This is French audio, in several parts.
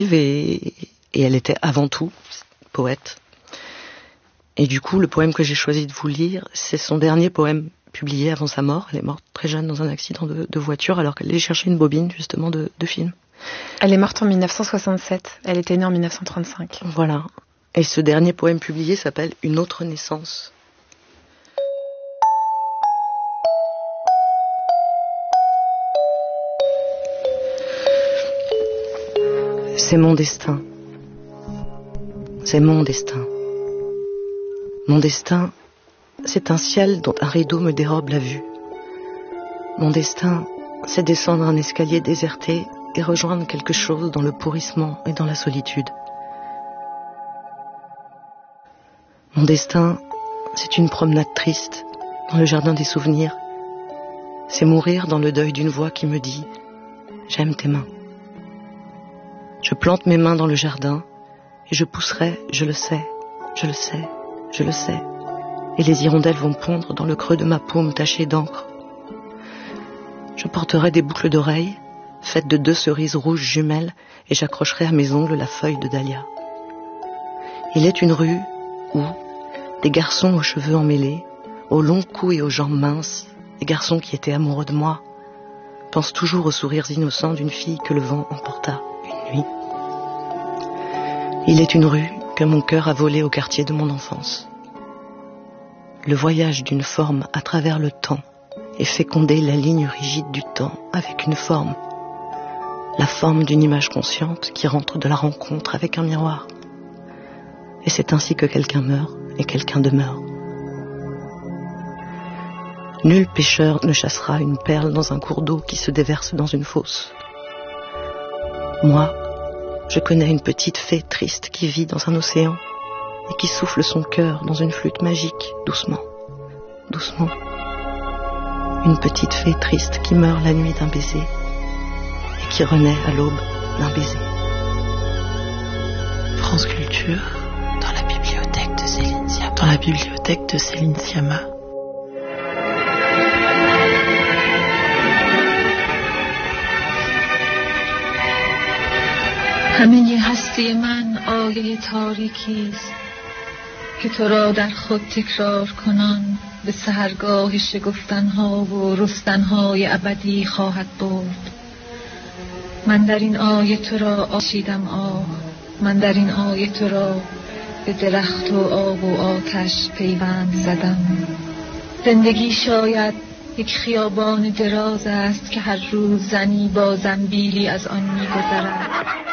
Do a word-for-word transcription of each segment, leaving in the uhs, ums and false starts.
et, et elle était avant tout poète. Et du coup, le poème que j'ai choisi de vous lire, c'est son dernier poème publié avant sa mort. Elle est morte très jeune dans un accident de, de voiture alors qu'elle allait chercher une bobine justement de, de film. Elle est morte en dix-neuf cent soixante-sept. Elle était née en dix-neuf cent trente-cinq. Voilà. Et ce dernier poème publié s'appelle « Une autre naissance ». C'est mon destin. C'est mon destin. Mon destin, c'est un ciel dont un rideau me dérobe la vue. Mon destin, c'est descendre un escalier déserté et rejoindre quelque chose dans le pourrissement et dans la solitude. Mon destin, c'est une promenade triste dans le jardin des souvenirs. C'est mourir dans le deuil d'une voix qui me dit « J'aime tes mains ». Je plante mes mains dans le jardin et je pousserai, je le sais, je le sais, je le sais. Et les hirondelles vont pondre dans le creux de ma paume tachée d'encre. Je porterai des boucles d'oreilles faites de deux cerises rouges jumelles et j'accrocherai à mes ongles la feuille de dahlia. Il est une rue où des garçons aux cheveux emmêlés, aux longs cous et aux jambes minces, des garçons qui étaient amoureux de moi, pensent toujours aux sourires innocents d'une fille que le vent emporta une nuit. Il est une rue que mon cœur a volée au quartier de mon enfance. Le voyage d'une forme à travers le temps et féconder la ligne rigide du temps avec une forme, la forme d'une image consciente qui rentre de la rencontre avec un miroir. Et c'est ainsi que quelqu'un meurt et quelqu'un demeure. Nul pêcheur ne chassera une perle dans un cours d'eau qui se déverse dans une fosse. Moi, je connais une petite fée triste qui vit dans un océan et qui souffle son cœur dans une flûte magique, doucement, doucement. Une petite fée triste qui meurt la nuit d'un baiser et qui renaît à l'aube d'un baiser. France Culture, dans la bibliothèque de Céline Sciamma. Dans la bibliothèque de Céline Sciamma. همه هستی من آیه تاریکی است که تو را در خود تکرار کنان به سحرگاه شگفتنها و رستنهای ابدی خواهد برد. من در این آیه تو را آشیدم آه، من در این آیه تو را به درخت و آب و آتش پیوند زدم. زندگی شاید یک خیابان دراز است که هر روز زنی با زنبیلی از آن می‌گذرد.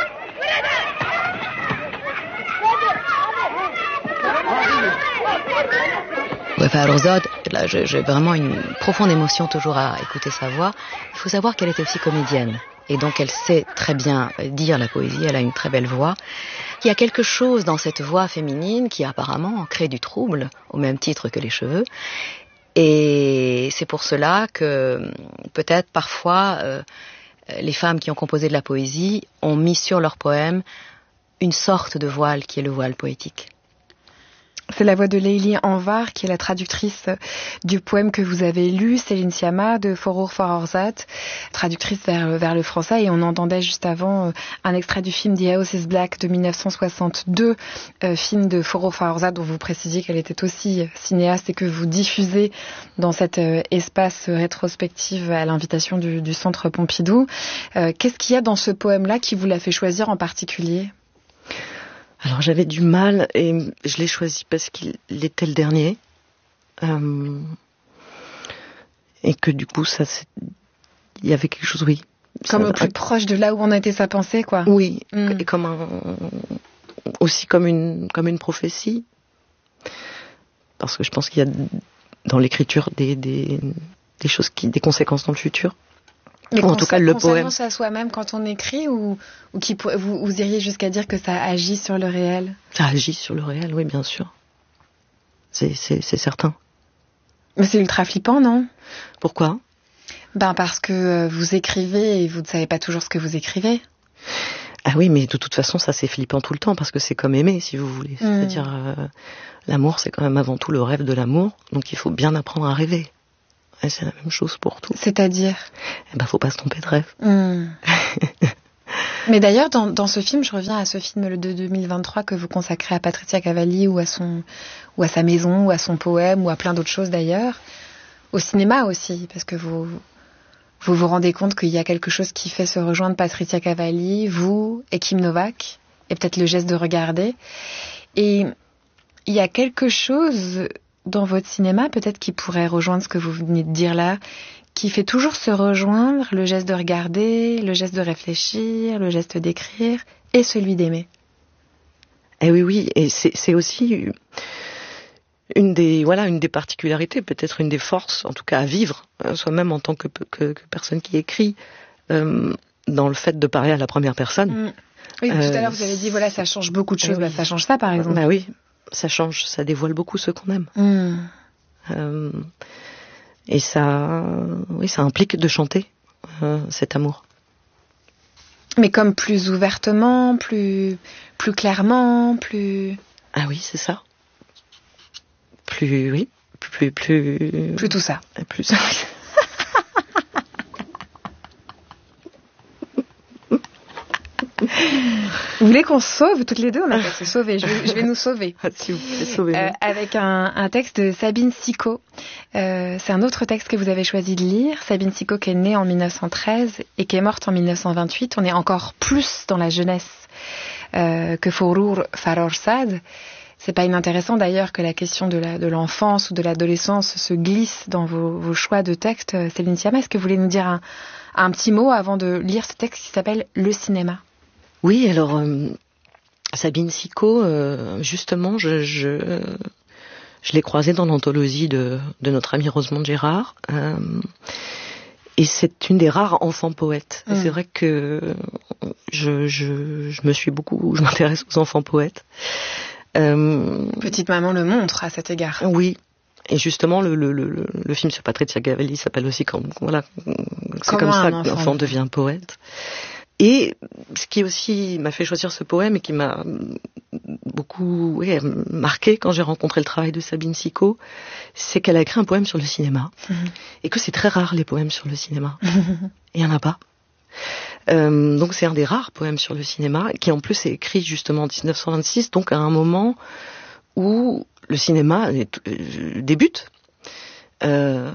Ouais, Farrokhzad, là, j'ai vraiment une profonde émotion toujours à écouter sa voix. Il faut savoir qu'elle était aussi comédienne. Et donc elle sait très bien dire la poésie, elle a une très belle voix. Il y a quelque chose dans cette voix féminine qui apparemment crée du trouble, au même titre que les cheveux. Et c'est pour cela que peut-être parfois euh, les femmes qui ont composé de la poésie ont mis sur leurs poèmes une sorte de voile qui est le voile poétique. C'est la voix de Leili Anvar, qui est la traductrice du poème que vous avez lu, Céline Sciamma, de Forugh Farrokhzad, traductrice vers, vers le français. Et on entendait juste avant un extrait du film The House is Black de dix-neuf cent soixante-deux, euh, film de Forugh Farrokhzad, dont vous précisiez qu'elle était aussi cinéaste et que vous diffusez dans cet euh, espace rétrospective à l'invitation du, du Centre Pompidou. Euh, qu'est-ce qu'il y a dans ce poème-là qui vous l'a fait choisir en particulier ? Alors j'avais du mal et je l'ai choisi parce qu'il était le dernier euh, et que du coup ça il y avait quelque chose, oui, comme ça, au plus un, proche de là où on était sa pensée, quoi. Oui, mm. et comme un, aussi comme une comme une prophétie, parce que je pense qu'il y a dans l'écriture des des des choses qui des conséquences dans le futur. Mais en tout cas, le poème. À soi-même quand on écrit, ou, ou qui, vous, vous iriez jusqu'à dire que ça agit sur le réel ? Ça agit sur le réel, oui, bien sûr. C'est, c'est, c'est certain. Mais c'est ultra flippant, non ? Pourquoi ? Ben parce que vous écrivez et vous ne savez pas toujours ce que vous écrivez. Ah oui, mais de toute façon, ça c'est flippant tout le temps, parce que c'est comme aimer, si vous voulez. Mmh. C'est-à-dire, euh, l'amour, c'est quand même avant tout le rêve de l'amour, donc il faut bien apprendre à rêver. Et c'est la même chose pour tout. C'est-à-dire ? Eh ben, faut pas se tromper de rêve. Mmh. Mais d'ailleurs, dans, dans ce film, je reviens à ce film de deux mille vingt-trois que vous consacrez à Patrizia Cavalli ou à, son, ou à sa maison, ou à son poème, ou à plein d'autres choses d'ailleurs. Au cinéma aussi, parce que vous, vous vous rendez compte qu'il y a quelque chose qui fait se rejoindre Patrizia Cavalli, vous et Kim Novak, et peut-être le geste de regarder. Et il y a quelque chose dans votre cinéma, peut-être qui pourrait rejoindre ce que vous venez de dire là, qui fait toujours se rejoindre le geste de regarder, le geste de réfléchir, le geste d'écrire et celui d'aimer. Eh oui, oui, et c'est, c'est aussi une des, voilà, une des particularités, peut-être une des forces, en tout cas à vivre, hein, soi-même en tant que, que, que personne qui écrit, euh, dans le fait de parler à la première personne. Mmh. Oui, euh, tout à l'heure vous avez dit, voilà, ça change beaucoup de choses, eh oui. Bah, ça change ça par exemple. Bah oui, ça change, ça dévoile beaucoup ce qu'on aime. Mmh. Euh, Et ça, oui, ça implique de chanter euh, cet amour. Mais comme plus ouvertement, plus, plus clairement, plus. Ah oui, c'est ça. Plus, oui, plus, plus. Plus tout ça. Plus ça. Vous voulez qu'on se sauve toutes les deux? On a qu'à se sauver. Je vais, je vais nous sauver. Ah, s'il vous plaît, sauvez-nous. Euh, avec un, un texte de Sabine Sicot. Euh, c'est un autre texte que vous avez choisi de lire. Sabine Sicot qui est née en mille neuf cent treize et qui est morte en mille neuf cent vingt-huit. On est encore plus dans la jeunesse euh, que Forur Farrokhzad. C'est pas inintéressant d'ailleurs que la question de, la, de l'enfance ou de l'adolescence se glisse dans vos, vos choix de texte. Céline Sciamma, est-ce que vous voulez nous dire un, un petit mot avant de lire ce texte qui s'appelle Le cinéma? Oui, alors euh, Sabine Sicot, euh, justement, je, je, je l'ai croisée dans l'anthologie de, de notre amie Rosemonde Gérard, euh, et c'est une des rares enfants poètes. Mmh. Et c'est vrai que je, je, je me suis beaucoup, je m'intéresse aux enfants poètes. Euh, Petite maman le montre à cet égard. Oui. Et justement, le, le, le, le film sur Patrizia Cavalli s'appelle aussi comme, voilà, c'est Comment comme ça un que l'enfant devient poète. Et ce qui aussi m'a fait choisir ce poème et qui m'a beaucoup oui, marqué quand j'ai rencontré le travail de Sabine Sicot, c'est qu'elle a écrit un poème sur le cinéma. Mmh. Et que c'est très rare les poèmes sur le cinéma. Il n'y en a pas. Euh, donc c'est un des rares poèmes sur le cinéma qui en plus est écrit justement en dix-neuf cent vingt-six, donc à un moment où le cinéma est, euh, débute. Euh,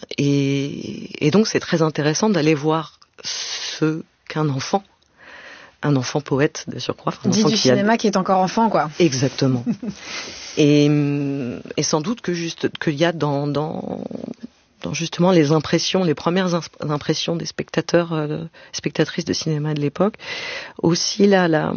et, et donc c'est très intéressant d'aller voir ce qu'un enfant, un enfant poète de surcroît. Un dit enfant du qui cinéma a... qui est encore enfant, quoi. Exactement. et, et sans doute que juste qu'il y a dans, dans, dans justement les impressions, les premières impressions des spectateurs, euh, spectatrices de cinéma de l'époque, aussi là, la,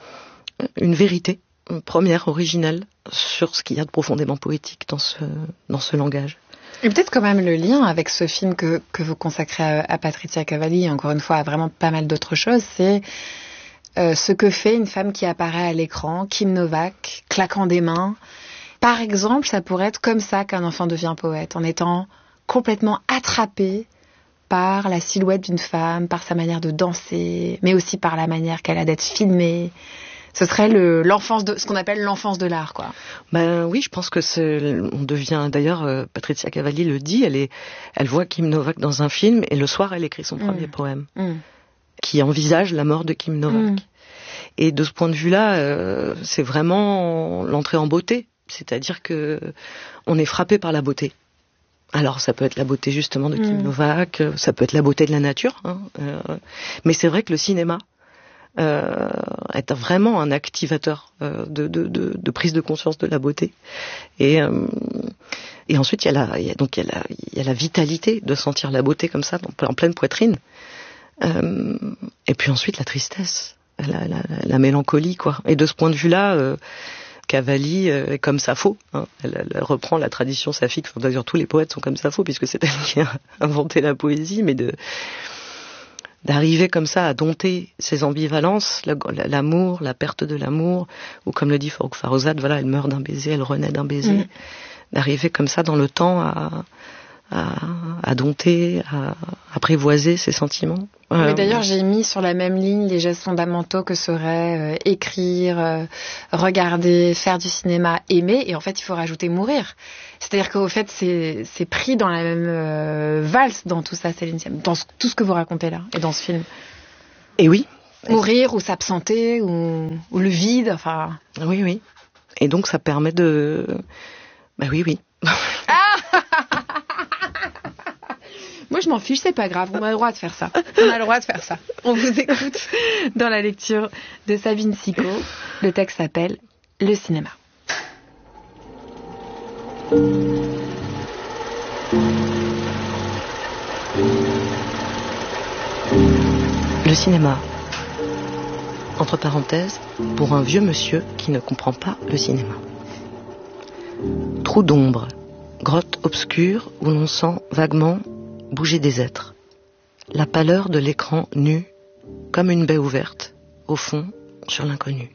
une vérité, une première originale sur ce qu'il y a de profondément poétique dans ce, dans ce langage. Et peut-être quand même le lien avec ce film que, que vous consacrez à, à Patrizia Cavalli, et encore une fois à vraiment pas mal d'autres choses, c'est euh, ce que fait une femme qui apparaît à l'écran, Kim Novak, claquant des mains. Par exemple, ça pourrait être comme ça qu'un enfant devient poète, en étant complètement attrapé par la silhouette d'une femme, par sa manière de danser, mais aussi par la manière qu'elle a d'être filmée. Ce serait le, l'enfance de, ce qu'on appelle l'enfance de l'art, quoi. Ben oui, je pense que c'est, on devient, d'ailleurs, euh, Patrizia Cavalli le dit, elle est, elle voit Kim Novak dans un film et le soir elle écrit son mmh. premier poème, mmh. qui envisage la mort de Kim Novak. Mmh. Et de ce point de vue-là, euh, c'est vraiment l'entrée en beauté, c'est-à-dire que on est frappé par la beauté. Alors ça peut être la beauté justement de Kim mmh. Novak, ça peut être la beauté de la nature, hein, euh, mais c'est vrai que le cinéma Euh, est vraiment un activateur euh, de, de, de, de prise de conscience de la beauté. Et, euh, et ensuite, il y a la, il y a, donc il y a la, il y a la vitalité de sentir la beauté comme ça, en pleine poitrine. Euh, et puis ensuite, la tristesse, la, la, la mélancolie, quoi. Et de ce point de vue-là, euh, Cavalli euh, est comme Sappho. Hein. Elle, elle reprend la tradition saphique. Enfin, d'ailleurs, tous les poètes sont comme Sappho, puisque c'est elle qui a inventé la poésie, mais de d'arriver comme ça à dompter ces ambivalences, l'amour, la perte de l'amour, ou comme le dit Forur Farrokhzad, voilà, elle meurt d'un baiser, elle renaît d'un baiser, mmh. d'arriver comme ça dans le temps à, à, à dompter, à apprivoiser ses sentiments. Oui, euh, d'ailleurs, j'ai mis sur la même ligne les gestes fondamentaux que seraient euh, écrire, euh, regarder, faire du cinéma, aimer, et en fait, il faut rajouter mourir. C'est-à-dire qu'au fait, c'est, c'est pris dans la même euh, valse dans tout ça, Céline Sciamma, dans ce, tout ce que vous racontez là, et dans ce film. Et oui, Mourir ou s'absenter ou, ou le vide, enfin... Oui, oui. Et donc ça permet de... Bah oui, oui. Ah Moi je m'en fiche, c'est pas grave, on a le droit de faire ça. On a le droit de faire ça. On vous écoute dans la lecture de Sabine Sicot. Le texte s'appelle « Le cinéma ». Le cinéma. Entre parenthèses, pour un vieux monsieur qui ne comprend pas le cinéma. Trou d'ombre, grotte obscure où l'on sent vaguement bouger des êtres. La pâleur de l'écran nu, comme une baie ouverte, au fond, sur l'inconnu.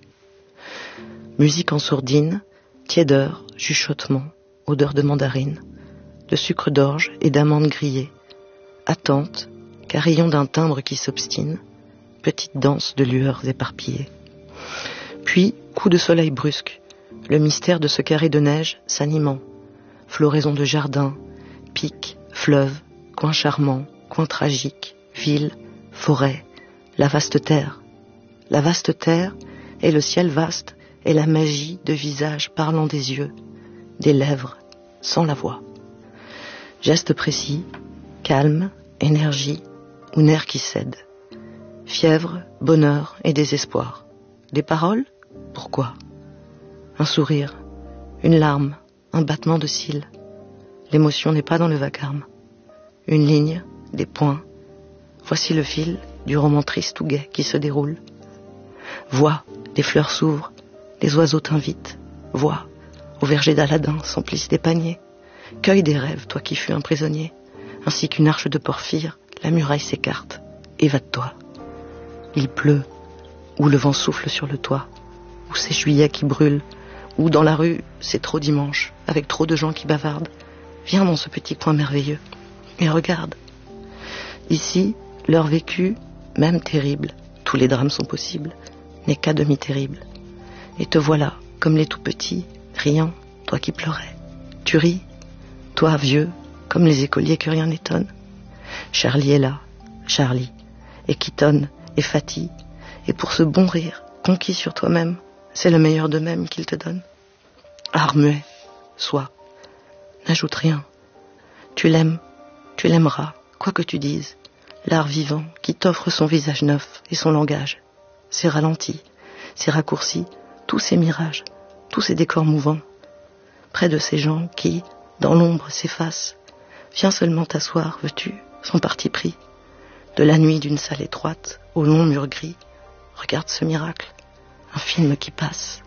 Musique en sourdine, tiédeur, chuchotement, odeur de mandarine, de sucre d'orge et d'amandes grillées. Attente, carillon d'un timbre qui s'obstine, petite danse de lueurs éparpillées. Puis, coup de soleil brusque, le mystère de ce carré de neige s'animant. Floraison de jardin, pics, fleuves, coins charmants, coins tragiques, villes, forêts, la vaste terre. La vaste terre et le ciel vaste et la magie de visages parlant des yeux, des lèvres, sans la voix. Geste précis, calme, énergie ou nerfs qui cèdent. Fièvre, bonheur et désespoir. Des paroles ? Pourquoi ? Un sourire, une larme, un battement de cils. L'émotion n'est pas dans le vacarme. Une ligne, des points. Voici le fil du roman triste ou gai qui se déroule. Vois, des fleurs s'ouvrent, des oiseaux t'invitent. Vois, au verger d'Aladin s'emplissent des paniers. Cueille des rêves, toi qui fus un prisonnier. Ainsi qu'une arche de porphyre, la muraille s'écarte. Évade-toi. Il pleut, ou le vent souffle sur le toit, ou c'est juillet qui brûle, ou dans la rue, c'est trop dimanche, avec trop de gens qui bavardent. Viens dans ce petit coin merveilleux, et regarde. Ici, leur vécu, même terrible, tous les drames sont possibles, n'est qu'à demi terrible. Et te voilà, comme les tout petits, riant, toi qui pleurais. Tu ris, toi vieux, comme les écoliers que rien n'étonne. Charlie est là, Charlie, et qui tonne, et fatigue, et pour ce bon rire, conquis sur toi-même, c'est le meilleur d'eux-mêmes qu'il te donne. Art muet, sois, n'ajoute rien. Tu l'aimes, tu l'aimeras, quoi que tu dises. L'art vivant qui t'offre son visage neuf et son langage, ses ralentis, ses raccourcis, tous ces mirages, tous ces décors mouvants. Près de ces gens qui, dans l'ombre, s'effacent, viens seulement t'asseoir, veux-tu, son parti pris. De la nuit d'une salle étroite, au long mur gris, regarde ce miracle, un film qui passe.